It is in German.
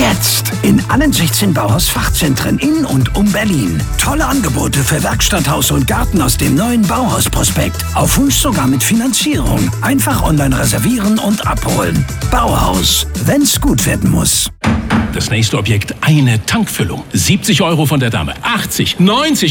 Jetzt in allen 16 Bauhaus-Fachzentren in und um Berlin. Tolle Angebote für Werkstatt, Haus und Garten aus dem neuen Bauhaus-Prospekt. Auf Wunsch sogar mit Finanzierung. Einfach online reservieren und abholen. Bauhaus, wenn's gut werden muss. Das nächste Objekt, eine Tankfüllung. 70 € von der Dame, 80, 90